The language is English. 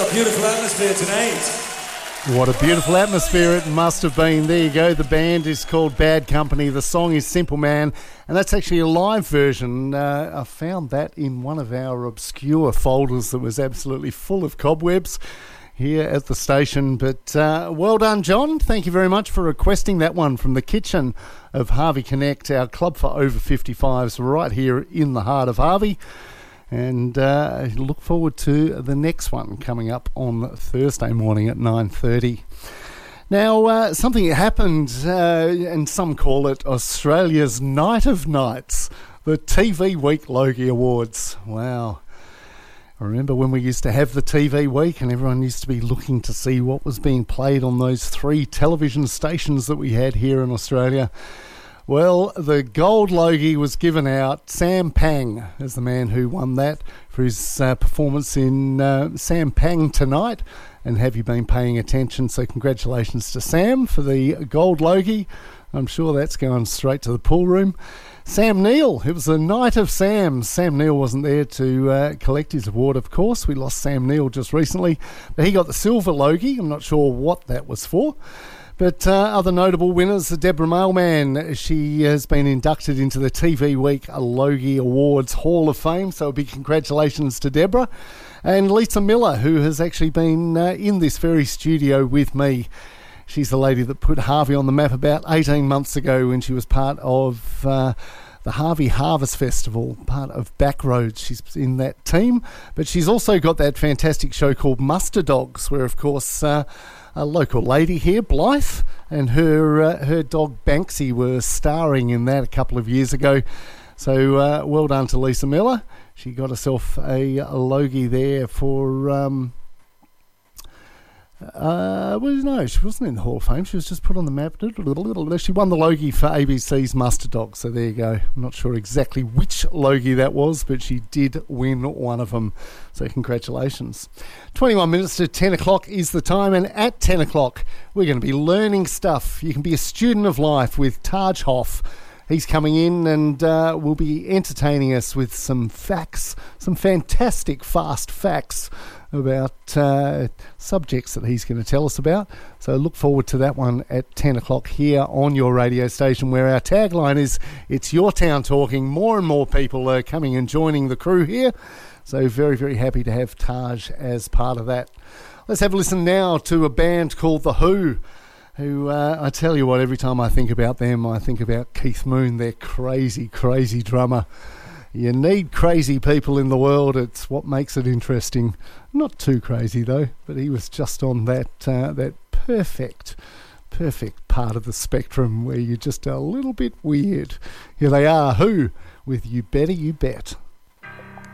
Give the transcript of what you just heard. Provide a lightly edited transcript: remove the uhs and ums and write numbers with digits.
a beautiful atmosphere tonight. What a beautiful atmosphere it must have been. There you go. The band is called Bad Company. The song is Simple Man, and that's actually a live version. I found that in one of our obscure folders that was absolutely full of cobwebs here at the station. But well done, John. Thank you very much for requesting that one from the kitchen of Harvey Connect, our club for over 55s right here in the heart of Harvey. And look forward to the next one coming up on Thursday morning at 9:30. Now, something happened, and some call it Australia's Night of Nights, the TV Week Logie Awards. Wow. I remember when we used to have the TV Week and everyone used to be looking to see what was being played on those 3 television stations that we had here in Australia. Well, the Gold Logie was given out. Sam Pang is the man who won that for his performance in Sam Pang Tonight. And have you been paying attention? So congratulations to Sam for the Gold Logie. I'm sure that's going straight to the pool room. Sam Neill, it was the night of Sam. Sam Neill wasn't there to collect his award, of course. We lost Sam Neill just recently. But he got the Silver Logie. I'm not sure what that was for. But other notable winners, Deborah Mailman, she has been inducted into the TV Week Logie Awards Hall of Fame, so a big congratulations to Deborah. And Lisa Miller, who has actually been in this very studio with me. She's the lady that put Harvey on the map about 18 months ago when she was part of the Harvey Harvest Festival, part of Backroads. She's in that team, but she's also got that fantastic show called Muster Dogs, where, of course, a local lady here, Blythe, and her dog Banksy were starring in that a couple of years ago. So well done to Lisa Miller. She got herself a Logie there for... well, no, she wasn't in the Hall of Fame. She was just put on the map. She won the Logie for ABC's Muster Dog, so there you go. I'm not sure exactly which Logie that was, but she did win one of them. So congratulations. 21 minutes to 10 o'clock is the time, and at 10 o'clock we're going to be learning stuff. You can be a student of life with Taj Hoff. He's coming in and will be entertaining us with some facts, some fantastic fast facts about subjects that he's going to tell us about. So look forward to that one at 10 o'clock here on your radio station, where our tagline is, it's your town talking. More and more people are coming and joining the crew here. So very, very happy to have Taj as part of that. Let's have a listen now to a band called The Who, who, I tell you what, every time I think about them, I think about Keith Moon, their crazy, crazy drummer. You need crazy people in the world. It's what makes it interesting. Not too crazy, though, but he was just on that perfect part of the spectrum where you're just a little bit weird. Here they are, Who, with You Better You Bet.